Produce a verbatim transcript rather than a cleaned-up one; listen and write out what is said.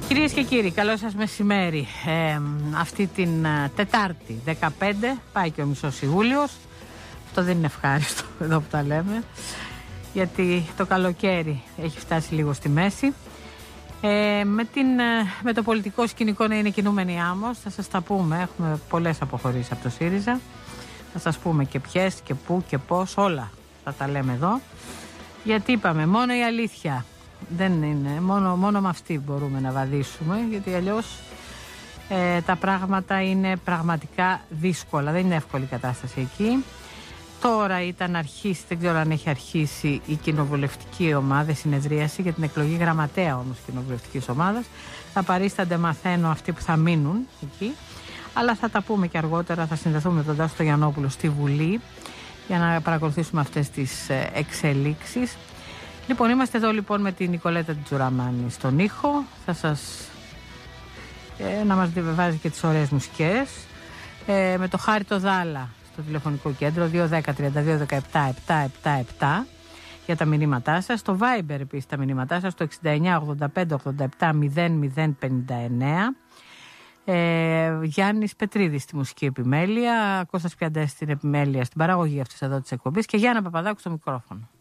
Κυρίες και κύριοι, καλό σας μεσημέρι. Ε, αυτή την uh, Τετάρτη δεκαπέντε πάει και ο μισός Ιούλιος. Αυτό δεν είναι ευχάριστο εδώ που τα λέμε, γιατί το καλοκαίρι έχει φτάσει λίγο στη μέση. Ε, με, την, με το πολιτικό σκηνικό να είναι κινούμενη άμμος, θα σας τα πούμε. Έχουμε πολλές αποχωρήσεις από το ΣΥΡΙΖΑ. Θα σας πούμε και ποιες και πού και πώς, όλα θα τα λέμε εδώ. Γιατί είπαμε, μόνο η αλήθεια δεν είναι, μόνο, μόνο με αυτή μπορούμε να βαδίσουμε, γιατί αλλιώς ε, τα πράγματα είναι πραγματικά δύσκολα. Δεν είναι εύκολη η κατάσταση εκεί. Τώρα ήταν αρχίσει, δεν ξέρω αν έχει αρχίσει η κοινοβουλευτική ομάδα, συνεδρίαση για την εκλογή γραμματέα όμως κοινοβουλευτικής ομάδας. Θα παρίστανται, μαθαίνω, αυτοί που θα μείνουν εκεί. Αλλά θα τα πούμε και αργότερα, θα συνδεθούμε με τον Τάσο Στογιαννόπουλο στη Βουλή για να παρακολουθήσουμε αυτές τις εξελίξεις. Λοιπόν, είμαστε εδώ λοιπόν με την Νικολέτα Τζουραμάνη στον ήχο. Θα σας ε, να μας διαβάζει και τις ωραίες μουσικές. Ε, με το Χάρη το Δάλα στο τηλεφωνικό κέντρο δύο δέκα τριάντα δύο δεκαεπτά επτακόσια εβδομήντα επτά για τα μηνύματά σας. Στο Viber επίσης τα μηνύματά σας, στο εξήντα εννιά ογδόντα πέντε ογδόντα επτά μηδέν μηδέν πενήντα εννέα. Ε, Γιάννης Πετρίδης στη μουσική επιμέλεια, Κώστας Πιαντές στην επιμέλεια, στην παραγωγή αυτής εδώ της εκπομπής και Γιάννα Παπαδάκου στο μικρόφωνο.